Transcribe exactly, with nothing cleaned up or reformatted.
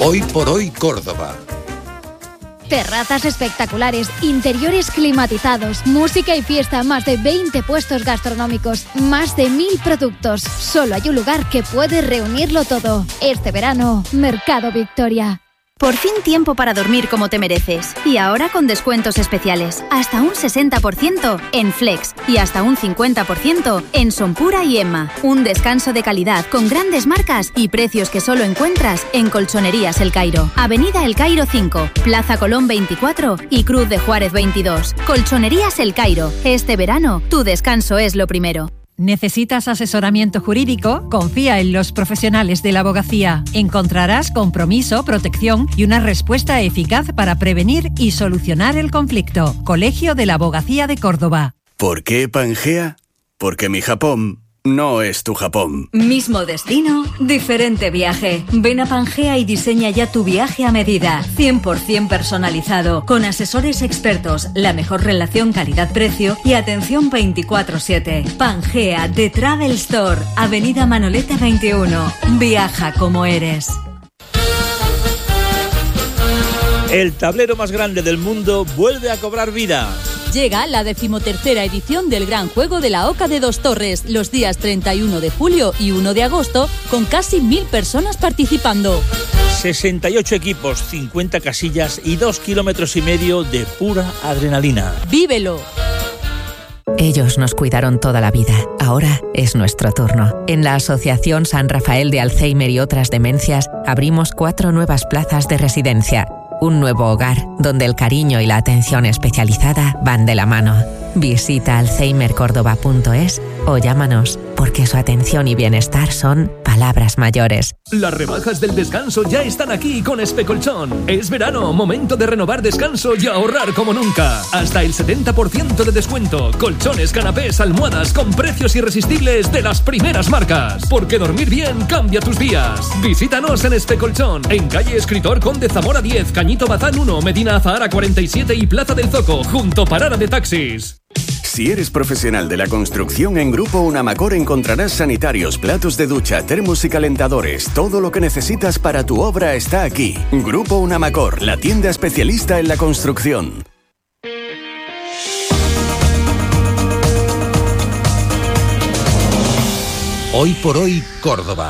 Hoy por hoy Córdoba. Terrazas espectaculares, interiores climatizados, música y fiesta, más de veinte puestos gastronómicos, más de mil productos. Solo hay un lugar que puede reunirlo todo. Este verano, Mercado Victoria. Por fin tiempo para dormir como te mereces. Y ahora con descuentos especiales. Hasta un sesenta por ciento en Flex y hasta un cincuenta por ciento en Sonpura y Emma. Un descanso de calidad con grandes marcas y precios que solo encuentras en Colchonerías El Cairo. Avenida El Cairo cinco, Plaza Colón veinticuatro y Cruz de Juárez veintidós. Colchonerías El Cairo. Este verano, tu descanso es lo primero. ¿Necesitas asesoramiento jurídico? Confía en los profesionales de la abogacía. Encontrarás compromiso, protección y una respuesta eficaz para prevenir y solucionar el conflicto. Colegio de la Abogacía de Córdoba. ¿Por qué Pangea? Porque mi Japón no es tu Japón. Mismo destino, diferente viaje. Ven a Pangea y diseña ya tu viaje a medida. cien por ciento personalizado, con asesores expertos, la mejor relación calidad-precio y atención veinticuatro siete. Pangea de Travel Store, Avenida Manoleta veintiuno. Viaja como eres. El tablero más grande del mundo vuelve a cobrar vida. Llega la decimotercera edición del Gran Juego de la Oca de Dos Torres, los días treinta y uno de julio y uno de agosto, con casi mil personas participando. sesenta y ocho equipos, cincuenta casillas y dos kilómetros y medio de pura adrenalina. ¡Vívelo! Ellos nos cuidaron toda la vida. Ahora es nuestro turno. En la Asociación San Rafael de Alzheimer y otras demencias abrimos cuatro nuevas plazas de residencia. Un nuevo hogar donde el cariño y la atención especializada van de la mano. Visita alzheimer córdoba punto es o llámanos, porque su atención y bienestar son palabras mayores. Las rebajas del descanso ya están aquí con Especolchón. Es verano, momento de renovar descanso y ahorrar como nunca. Hasta el setenta por ciento de descuento. Colchones, canapés, almohadas con precios irresistibles de las primeras marcas. Porque dormir bien cambia tus días. Visítanos en Especolchón, en calle Escritor Conde Zamora diez, Cañito Bazán uno, Medina Azahara cuarenta y siete y Plaza del Zoco, junto Parada de Taxis. Si eres profesional de la construcción, en Grupo Unamacor encontrarás sanitarios, platos de ducha, termos y calentadores. Todo lo que necesitas para tu obra está aquí. Grupo Unamacor, la tienda especialista en la construcción. Hoy por hoy Córdoba.